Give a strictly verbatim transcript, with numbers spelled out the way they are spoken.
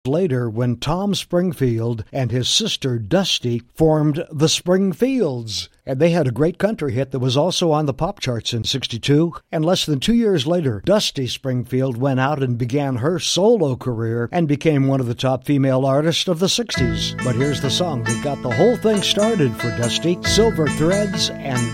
later when Tom Springfield and his sister Dusty formed the Springfields. And they had a great country hit that was also on the pop charts in sixty-two. And less than two years later, Dusty Springfield went out and began her solo career and became one of the top female artists of the sixties. But here's the song that got the whole thing started for Dusty, Silver Threads and